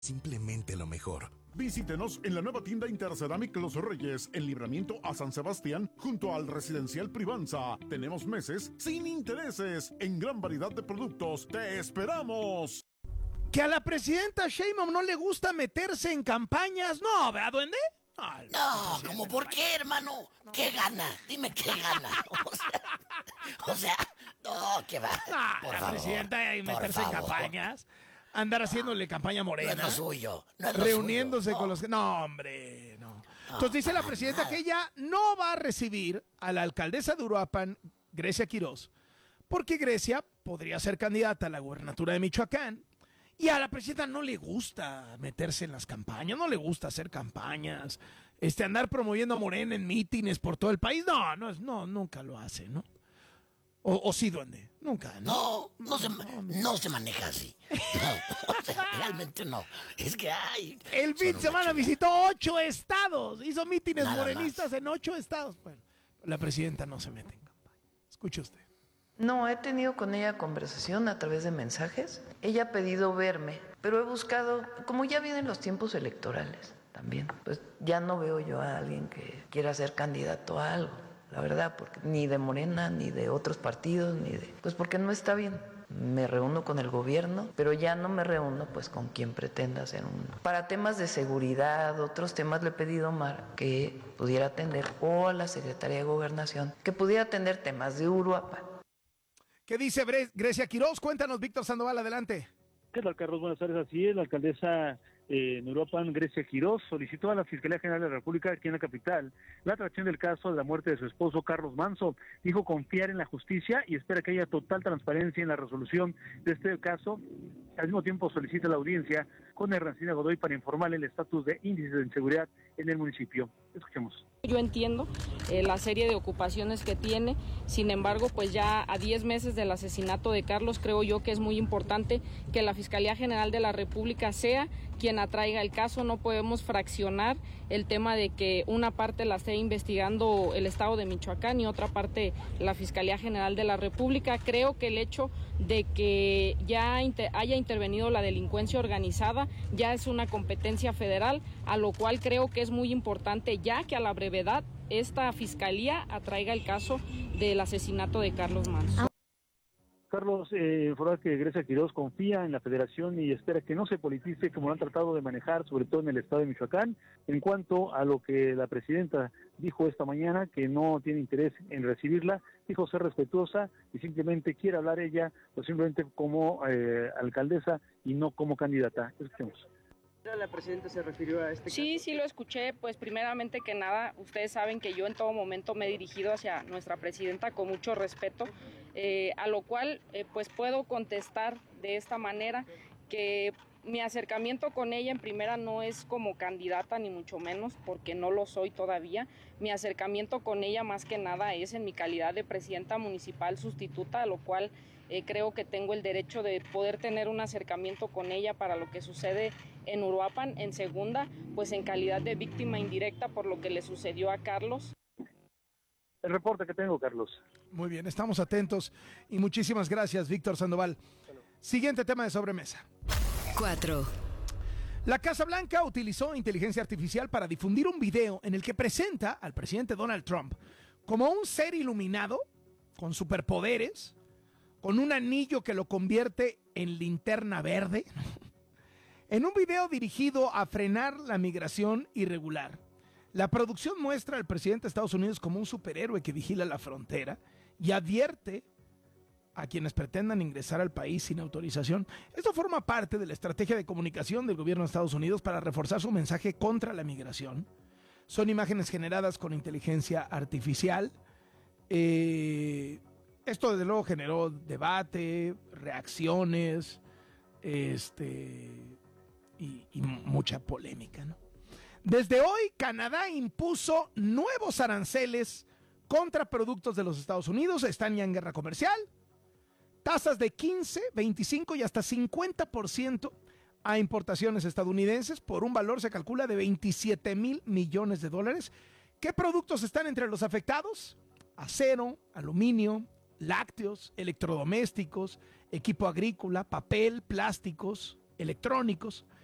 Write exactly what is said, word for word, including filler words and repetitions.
Simplemente lo mejor. Visítenos en la nueva tienda Interceramic Los Reyes, en Libramiento a San Sebastián, junto al Residencial Privanza. Tenemos meses sin intereses en gran variedad de productos. ¡Te esperamos! Que a la presidenta Sheinbaum no le gusta meterse en campañas. No, ¿verdad, duende? Ay, no, ¿cómo por qué, hermano? ¿Qué gana? Dime qué gana. O sea, o sea no, ¿qué va? No, por la favor, presidenta y meterse en campañas. Andar haciéndole campaña Morena. No es lo suyo. No es lo reuniéndose suyo, no. con los... No, hombre, no. Entonces dice la presidenta que ella no va a recibir a la alcaldesa de Uruapan, Grecia Quirós, porque Grecia podría ser candidata a la gubernatura de Michoacán. Y a la presidenta no le gusta meterse en las campañas, no le gusta hacer campañas, este, andar promoviendo a Morena en mítines por todo el país. No, no, no, nunca lo hace, ¿no? O, o sí, duende, nunca, ¿no? No, no se, no, no se maneja así. No, o sea, realmente no. Es que hay... El fin de semana visitó ocho estados, hizo mítines Nada morenistas más. en ocho estados. Bueno, la presidenta no se mete en campaña. Escuche usted. No, he tenido con ella conversación a través de mensajes. Ella ha pedido verme, pero he buscado, como ya vienen los tiempos electorales también, pues ya no veo yo a alguien que quiera ser candidato a algo, la verdad, porque ni de Morena, ni de otros partidos, ni de... Pues porque no está bien. Me reúno con el gobierno, pero ya no me reúno pues con quien pretenda ser un... Para temas de seguridad, otros temas le he pedido a Omar que pudiera atender, o a la Secretaría de Gobernación, que pudiera atender temas de Uruapan. ¿Qué dice Grecia Quirós? Cuéntanos, Víctor Sandoval, adelante. ¿Qué tal, Carlos? Buenas tardes. Así es, la alcaldesa eh, en Uruapan, Grecia Quirós, solicitó a la Fiscalía General de la República aquí en la capital la atracción del caso de la muerte de su esposo, Carlos Manzo. Dijo confiar en la justicia y espera que haya total transparencia en la resolución de este caso. Al mismo tiempo solicita la audiencia con Ernestina Godoy para informarle el estatus de índices de inseguridad en el municipio. Escuchemos. Yo entiendo eh, la serie de ocupaciones que tiene, sin embargo, pues ya a diez meses del asesinato de Carlos, creo yo que es muy importante que la Fiscalía General de la República sea quien atraiga el caso. No podemos fraccionar el tema de que una parte la esté investigando el Estado de Michoacán y otra parte la Fiscalía General de la República. Creo que el hecho de que ya inter- haya intervenido la delincuencia organizada ya es una competencia federal, a lo cual creo que es muy importante ya que a la brevedad esta fiscalía atraiga el caso del asesinato de Carlos Manzo. Carlos, eh, informar que Grecia Quirós confía en la federación y espera que no se politice como lo han tratado de manejar, sobre todo en el estado de Michoacán. En cuanto a lo que la presidenta dijo esta mañana, que no tiene interés en recibirla, dijo ser respetuosa y simplemente quiere hablar ella, pues simplemente como eh, alcaldesa y no como candidata. Escuchemos. ¿La presidenta se refirió a este Sí, caso? sí lo escuché. Pues primeramente que nada, ustedes saben que yo en todo momento me he dirigido hacia nuestra presidenta con mucho respeto, eh, a lo cual eh, pues puedo contestar de esta manera que mi acercamiento con ella en primera no es como candidata ni mucho menos, porque no lo soy todavía. Mi acercamiento con ella más que nada es en mi calidad de presidenta municipal sustituta, a lo cual eh, creo que tengo el derecho de poder tener un acercamiento con ella para lo que sucede en Uruapan. En segunda, pues en calidad de víctima indirecta por lo que le sucedió a Carlos. El reporte que tengo, Carlos. Muy bien, estamos atentos y muchísimas gracias, Víctor Sandoval. Siguiente tema de sobremesa. cuatro. La Casa Blanca utilizó inteligencia artificial para difundir un video en el que presenta al presidente Donald Trump como un ser iluminado, con superpoderes, con un anillo que lo convierte en linterna verde, en un video dirigido a frenar la migración irregular. La producción muestra al presidente de Estados Unidos como un superhéroe que vigila la frontera y advierte a quienes pretendan ingresar al país sin autorización. Esto forma parte de la estrategia de comunicación del gobierno de Estados Unidos para reforzar su mensaje contra la migración. Son imágenes generadas con inteligencia artificial. Eh, esto desde luego generó debate, reacciones, este, y, y mucha polémica, ¿no? Desde hoy, Canadá impuso nuevos aranceles contra productos de los Estados Unidos. Están ya en guerra comercial. Tasas de quince, veinticinco y hasta cincuenta por ciento a importaciones estadounidenses por un valor, se calcula, de veintisiete mil millones de dólares. ¿Qué productos están entre los afectados? Acero, aluminio, lácteos, electrodomésticos, equipo agrícola, papel, plásticos, electrónicos.